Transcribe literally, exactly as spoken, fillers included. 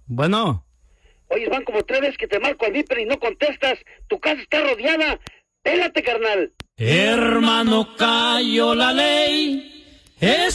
Bueno. Oye, van como tres veces que te marco al Viper y no contestas. Tu casa está rodeada. Pélate, carnal. Hermano, cayó la ley. Es